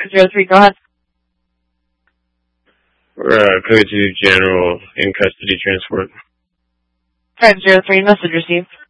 503, go ahead. Code 2 General in custody transport. 503, message received.